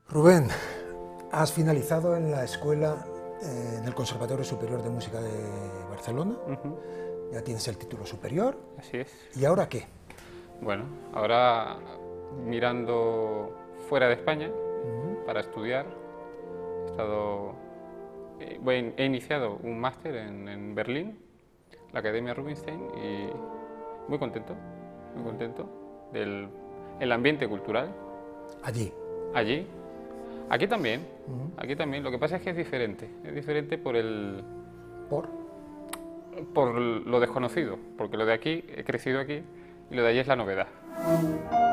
Rubén, has finalizado en la escuela, en el Conservatorio Superior de Música de Barcelona, ya tienes el título superior. Así es. ¿Y ahora qué? Bueno, ahora mirando fuera de España para estudiar, he iniciado un máster en Berlín, la Academia Rubinstein, y muy contento del el ambiente cultural Allí. allí. Aquí también, lo que pasa es que es diferente ¿Por? por lo desconocido, porque lo de aquí, he crecido aquí, y lo de allí es la novedad.